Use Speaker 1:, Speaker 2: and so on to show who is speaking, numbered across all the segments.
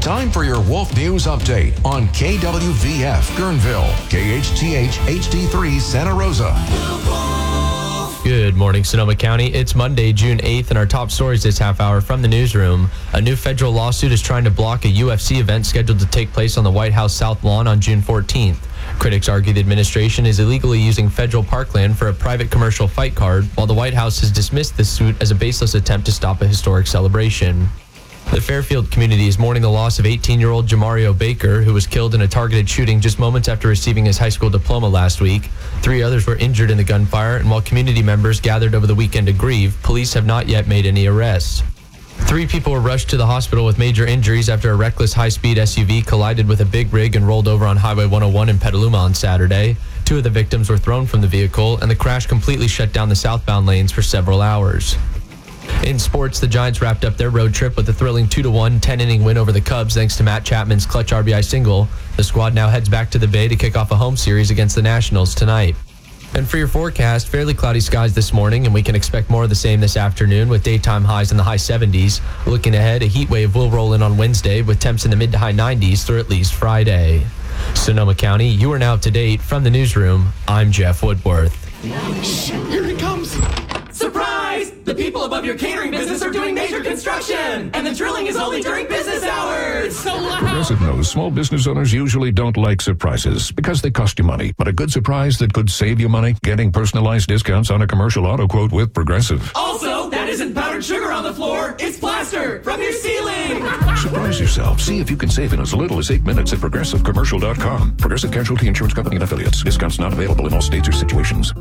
Speaker 1: Time for your Wolf News Update on KWVF Guerneville, KHTH HD3 Santa Rosa.
Speaker 2: Good morning, Sonoma County. It's Monday, June 8th, and our top stories this half hour from the newsroom. A new federal lawsuit is trying to block a UFC event scheduled to take place on the White House South Lawn on June 14th. Critics argue the administration is illegally using federal parkland for a private commercial fight card, while the White House has dismissed the suit as a baseless attempt to stop a historic celebration. The Fairfield community is mourning the loss of 18-year-old Jamario Baker, who was killed in a targeted shooting just moments after receiving his high school diploma last week. 3 others were injured in the gunfire, and while community members gathered over the weekend to grieve, police have not yet made any arrests. 3 people were rushed to the hospital with major injuries after a reckless high-speed SUV collided with a big rig and rolled over on Highway 101 in Petaluma on Saturday. 2 of the victims were thrown from the vehicle, and the crash completely shut down the southbound lanes for several hours. In sports, the Giants wrapped up their road trip with a thrilling 2-1 10-inning win over the Cubs thanks to Matt Chapman's clutch RBI single. The squad now heads back to the Bay to kick off a home series against the Nationals tonight. And for your forecast, fairly cloudy skies this morning, and we can expect more of the same this afternoon with daytime highs in the high 70s. Looking ahead, a heat wave will roll in on Wednesday with temps in the mid to high 90s through at least Friday. Sonoma County, you are now up to date. From the newsroom, I'm Jeff Woodworth.
Speaker 3: Here he comes. Surprise! The people above your catering business are doing major construction, and the drilling is only during business hours. So loud.
Speaker 4: Progressive knows small business owners usually don't like surprises because they cost you money. But a good surprise that could save you money? Getting personalized discounts on a commercial auto quote with Progressive.
Speaker 3: Also, that isn't powdered sugar on the floor. It's plaster from your ceiling.
Speaker 4: Surprise yourself. See if you can save in as little as 8 minutes at ProgressiveCommercial.com. Progressive Casualty Insurance Company and Affiliates. Discounts not available in all states or situations.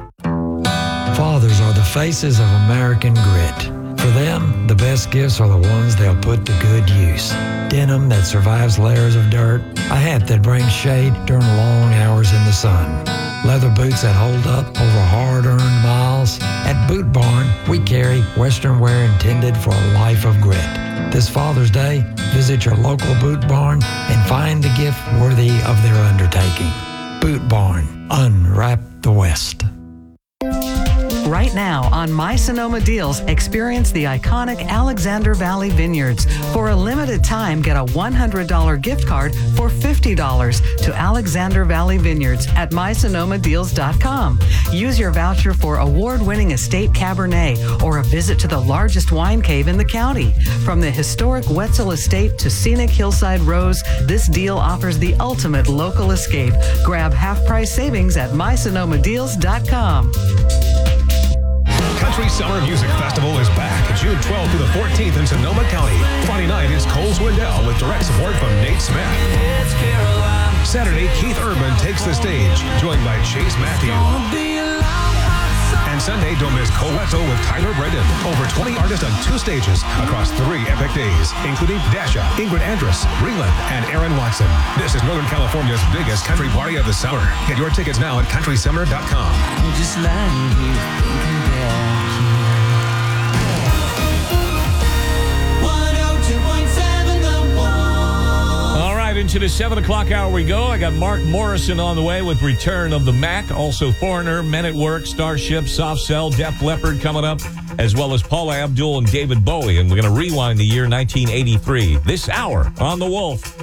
Speaker 5: Fathers are the faces of American grit. For them, the best gifts are the ones they'll put to good use. Denim that survives layers of dirt, a hat that brings shade during long hours in the sun, leather boots that hold up over hard-earned miles. At Boot Barn, we carry Western wear intended for a life of grit. This Father's Day, visit your local Boot Barn and find a gift worthy of their undertaking. Boot Barn, unwrap the West.
Speaker 6: Right now on My Sonoma Deals, experience the iconic Alexander Valley Vineyards. For a limited time, get a $100 gift card for $50 to Alexander Valley Vineyards at mysonomadeals.com. Use your voucher for award-winning estate Cabernet or a visit to the largest wine cave in the county. From the historic Wetzel Estate to scenic Hillside Rose, this deal offers the ultimate local escape. Grab half-price savings at mysonomadeals.com.
Speaker 7: Country Summer Music Festival is back June 12th through the 14th in Sonoma County. Friday night is Cole Swindell with direct support from Nate Smith. Saturday, Keith Urban takes the stage, joined by Chase Matthew. And Sunday, don't miss Cole Wetzel with Tyler Bredin. Over 20 artists on 2 stages across 3 epic days, including Dasha, Ingrid Andress, Breland, and Aaron Watson. This is Northern California's biggest country party of the summer. Get your tickets now at countrysummer.com.
Speaker 8: Just like you thinking back.
Speaker 9: Into the 7 o'clock hour we go. I got Mark Morrison on the way with Return of the Mac. Also Foreigner, Men at Work, Starship, Soft Cell, Def Leppard coming up, as well as Paula Abdul and David Bowie. And we're going to rewind the year 1983 this hour on The Wolf.